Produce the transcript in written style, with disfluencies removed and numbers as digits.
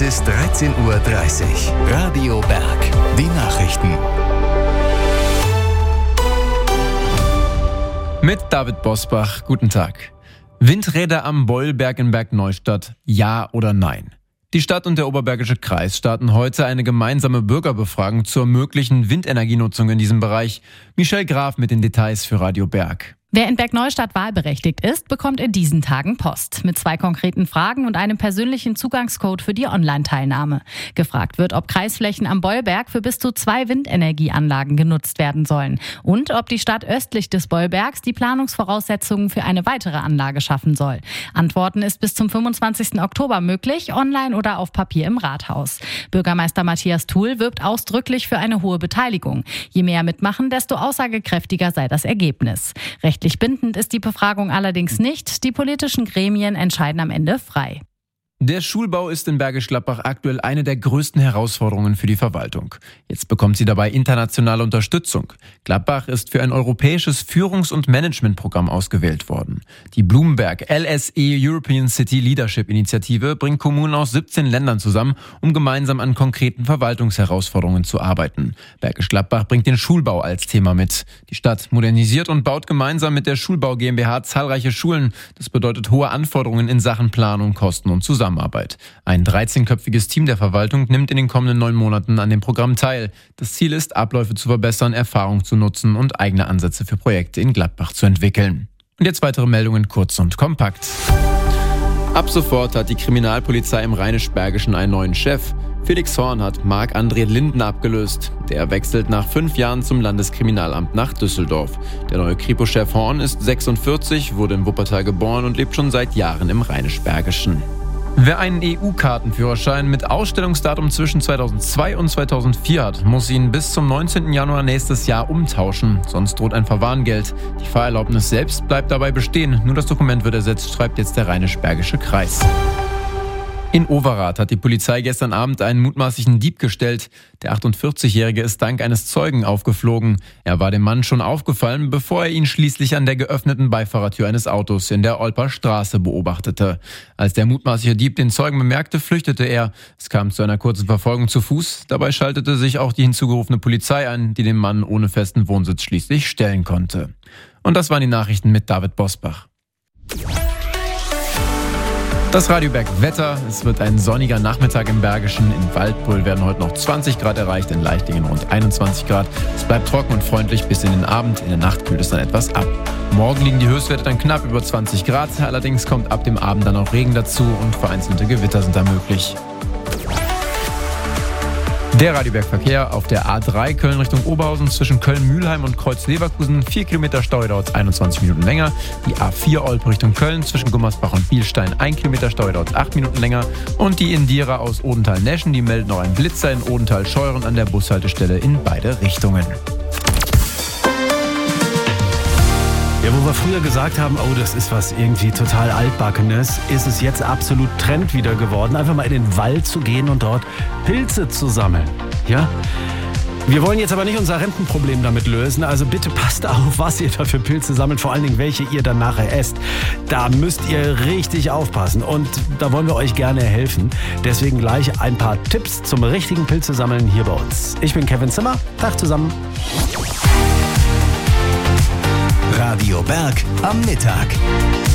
Es ist 13:30 Uhr. Radio Berg. Die Nachrichten. Mit David Bosbach. Guten Tag. Windräder am Bollberg in Bergneustadt. Ja oder nein? Die Stadt und der Oberbergische Kreis starten heute eine gemeinsame Bürgerbefragung zur möglichen Windenergienutzung in diesem Bereich. Michelle Graf mit den Details für Radio Berg. Wer in Bergneustadt wahlberechtigt ist, bekommt in diesen Tagen Post mit 2 konkreten Fragen und einem persönlichen Zugangscode für die Online-Teilnahme. Gefragt wird, ob Kreisflächen am Bollberg für bis zu 2 Windenergieanlagen genutzt werden sollen und ob die Stadt östlich des Bollbergs die Planungsvoraussetzungen für eine weitere Anlage schaffen soll. Antworten ist bis zum 25. Oktober möglich, online oder auf Papier im Rathaus. Bürgermeister Matthias Thuhl wirbt ausdrücklich für eine hohe Beteiligung. Je mehr mitmachen, desto aussagekräftiger sei das Ergebnis. Rechtlich bindend ist die Befragung allerdings nicht. Die politischen Gremien entscheiden am Ende frei. Der Schulbau ist in Bergisch Gladbach aktuell eine der größten Herausforderungen für die Verwaltung. Jetzt bekommt sie dabei internationale Unterstützung. Gladbach ist für ein europäisches Führungs- und Managementprogramm ausgewählt worden. Die Bloomberg LSE European City Leadership Initiative bringt Kommunen aus 17 Ländern zusammen, um gemeinsam an konkreten Verwaltungsherausforderungen zu arbeiten. Bergisch Gladbach bringt den Schulbau als Thema mit. Die Stadt modernisiert und baut gemeinsam mit der Schulbau GmbH zahlreiche Schulen. Das bedeutet hohe Anforderungen in Sachen Planung, Kosten und Zusammenarbeit. Ein 13-köpfiges Team der Verwaltung nimmt in den kommenden 9 Monaten an dem Programm teil. Das Ziel ist, Abläufe zu verbessern, Erfahrung zu nutzen und eigene Ansätze für Projekte in Gladbach zu entwickeln. Und jetzt weitere Meldungen kurz und kompakt. Ab sofort hat die Kriminalpolizei im Rheinisch-Bergischen einen neuen Chef. Felix Horn hat Marc-André Linden abgelöst. Der wechselt nach 5 Jahren zum Landeskriminalamt nach Düsseldorf. Der neue Kripo-Chef Horn ist 46, wurde in Wuppertal geboren und lebt schon seit Jahren im Rheinisch-Bergischen. Wer einen EU-Kartenführerschein mit Ausstellungsdatum zwischen 2002 und 2004 hat, muss ihn bis zum 19. Januar nächstes Jahr umtauschen, sonst droht ein Verwarngeld. Die Fahrerlaubnis selbst bleibt dabei bestehen, nur das Dokument wird ersetzt, schreibt jetzt der Rheinisch-Bergische Kreis. In Overath hat die Polizei gestern Abend einen mutmaßlichen Dieb gestellt. Der 48-Jährige ist dank eines Zeugen aufgeflogen. Er war dem Mann schon aufgefallen, bevor er ihn schließlich an der geöffneten Beifahrertür eines Autos in der Olper Straße beobachtete. Als der mutmaßliche Dieb den Zeugen bemerkte, flüchtete er. Es kam zu einer kurzen Verfolgung zu Fuß. Dabei schaltete sich auch die hinzugerufene Polizei ein, die den Mann ohne festen Wohnsitz schließlich stellen konnte. Und das waren die Nachrichten mit David Bosbach. Das Radio Berg Wetter. Es wird ein sonniger Nachmittag im Bergischen. In Waldbröl werden heute noch 20 Grad erreicht, in Leichtingen rund 21 Grad. Es bleibt trocken und freundlich bis in den Abend. In der Nacht kühlt es dann etwas ab. Morgen liegen die Höchstwerte dann knapp über 20 Grad. Allerdings kommt ab dem Abend dann auch Regen dazu und vereinzelte Gewitter sind da möglich. Der Radioberg-Verkehr auf der A3 Köln Richtung Oberhausen zwischen Köln-Mühlheim und Kreuz-Leverkusen. 4 Kilometer Stau dauert 21 Minuten länger. Die A4 Olpe Richtung Köln zwischen Gummersbach und Bielstein. 1 Kilometer Stau dauert 8 Minuten länger. Und die Indira aus Odenthal-Neschen, die melden noch einen Blitzer in Odenthal-Scheuren an der Bushaltestelle in beide Richtungen. Ja, wo wir früher gesagt haben, oh, das ist was irgendwie total Altbackenes, ist es jetzt absolut Trend wieder geworden, einfach mal in den Wald zu gehen und dort Pilze zu sammeln. Ja? Wir wollen jetzt aber nicht unser Rentenproblem damit lösen, also bitte passt auf, was ihr da für Pilze sammelt, vor allen Dingen welche ihr dann nachher esst. Da müsst ihr richtig aufpassen und da wollen wir euch gerne helfen. Deswegen gleich ein paar Tipps zum richtigen Pilzesammeln hier bei uns. Ich bin Kevin Zimmer, Tag zusammen. Radio Berg am Mittag.